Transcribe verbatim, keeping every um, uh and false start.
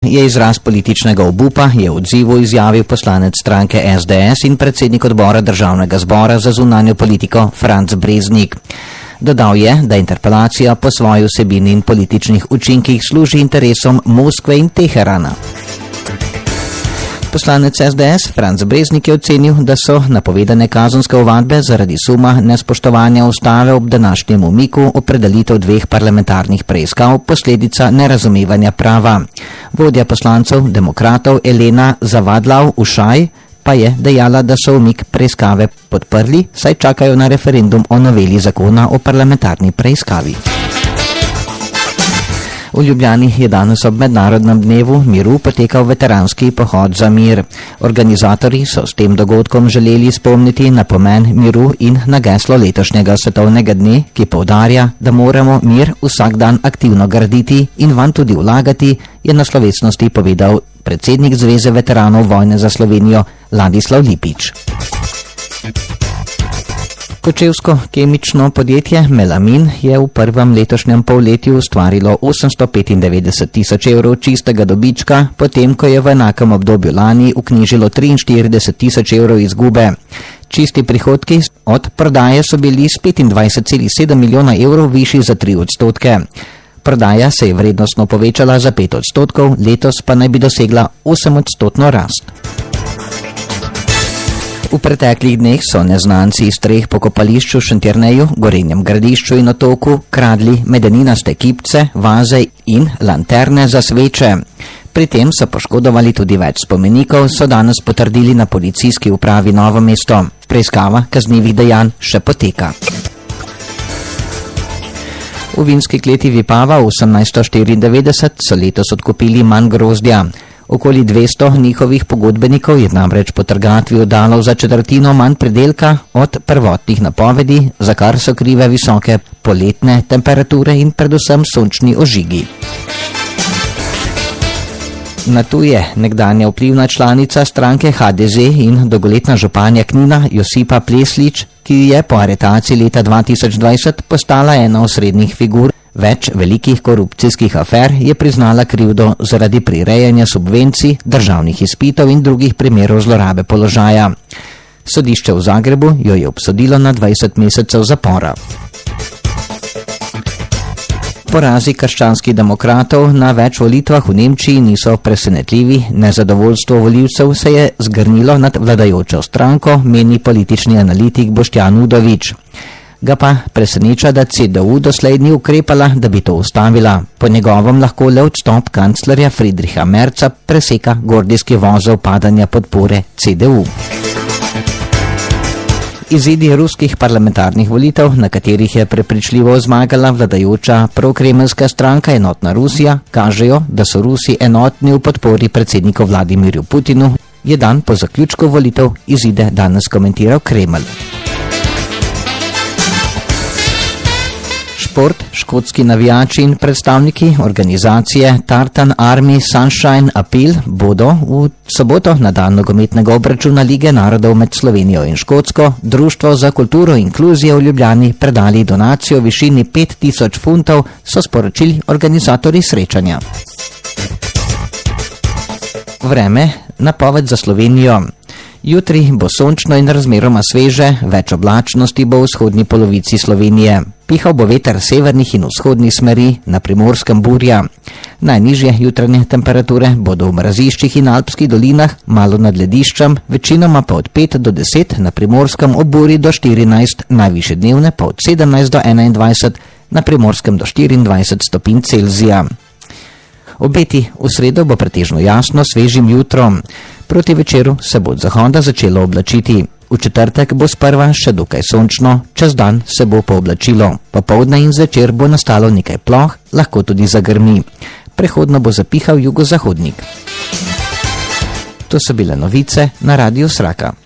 je izraz političnega obupa, je v odzivu izjavil poslanec stranke S D S in predsednik odbora državnega zbora za zunanjo politiko Franc Breznik. Dodal je, da interpelacija po svoji vsebini in političnih učinkih služi interesom Moskve in Teherana. Poslanec S D S Franc Breznik je ocenil, da so napovedane kazenske ovadbe zaradi suma nespoštovanja ustave ob današnjem umiku opredelitev dveh parlamentarnih preiskav posledica nerazumevanja prava. Vodja poslancev demokratov Elena Zavadlav-Ušaj pa je dejala, da so umik preiskave podprli, saj čakajo na referendum o noveli zakona o parlamentarni preiskavi. V Ljubljani je danes ob mednarodnem dnevu miru potekal veteranski pohod za mir. Organizatorji so s tem dogodkom želeli spomniti na pomen miru in na geslo letošnjega svetovnega dne, ki poudarja, da moramo mir vsak dan aktivno graditi in vanj tudi vlagati, je na slovesnosti povedal predsednik Zveze veteranov vojne za Slovenijo Ladislav Lipič. Kočevsko kemično podjetje Melamin je v prvem letošnjem polletju ustvarilo osemsto petindevetdeset tisoč evrov čistega dobička, potem ko je v enakem obdobju lani vknjižilo triinštirideset tisoč evrov izgube. Čisti prihodki od prodaje so bili s petindvajset celih sedem milijona evrov višji za tri odstotke. Prodaja se je vrednostno povečala za pet odstotkov, letos pa naj bi dosegla osem odstotno rast. V preteklih dneh so neznanci iz treh pokopališč v Šentjerneju, Gorenjem Gradišču in Otoku kradli medeninaste kipce, vaze in lanterne za sveče. Pri tem so poškodovali tudi več spomenikov, so danes potrdili na policijski upravi Novo mesto. Preiskava kaznivih dejanj še poteka. V vinski kleti Vipava osemnajststo štiriindevetdeset so letos odkupili manj grozdja. Okoli dvesto njihovih pogodbenikov je namreč po trgatvi oddalo za četrtino manj pridelka od prvotnih napovedi, za kar so krive visoke poletne temperature in predvsem sončni ožigi. Na tu je nekdanja vplivna članica stranke H D Z in dolgoletna županja Knina Josipa Pleslič, ki je po aretaciji leta dva tisoč dvajset postala ena osrednjih figur več velikih korupcijskih afer, je priznala krivdo zaradi prirejanja subvencij, državnih izpitov in drugih primerov zlorabe položaja. Sodišče v Zagrebu jo je obsodilo na dvajset mesecev zapora. Porazi krščanskih demokratov na več volitvah v Nemčiji niso presenetljivi, nezadovoljstvo volivcev se je zgrnilo nad vladajočo stranko, meni politični analitik Boštjan Udovič. Ga pa preseneča, da C D U doslej ni ukrepala, da bi to ustavila. Po njegovem lahko le odstop kanclerja Friedricha Merza preseka gordijski vozel padanja podpore C D U. Izidi ruskih parlamentarnih volitev, na katerih je prepričljivo zmagala vladajoča prokremeljska stranka Enotna Rusija, kažejo, da so Rusi enotni v podpori predsedniku Vladimirju Putinu, je dan po zaključku volitev izide danes komentiral Kremelj. Šport, škotski navijači in predstavniki organizacije Tartan Army Sunshine Appeal bodo v soboto na dan nogometnega obračuna Lige narodov med Slovenijo in Škotsko Društvo za kulturo in inkluzijo v Ljubljani predali donacijo v višini pet tisoč funtov, so sporočili organizatorji srečanja. Vreme, napoved za Slovenijo. Jutri bo sončno in razmeroma sveže, več oblačnosti bo v vzhodni polovici Slovenije. Pihal bo veter severnih in vzhodnih smeri, na Primorskem burja. Najnižje jutranje temperature bodo v Mraziščih in Alpskih dolinah, malo nad lediščem, večinoma pa od pet do deset, na Primorskem ob burji do štirinajst, najvišje dnevne pa od sedemnajst do enaindvajset, na Primorskem do štiriindvajset stopinj Celzija. Obeti v sredo bo pretežno jasno, svežim jutrom. Proti večeru se bo od zahoda začelo oblačiti. V četrtek bo sprva še dokaj sončno, čez dan se bo pooblačilo. Popoldne in zvečer bo nastalo nekaj ploh, lahko tudi zagrmi. Prehodno bo zapihal jugozahodnik. To so bile novice na Radiu Sraka.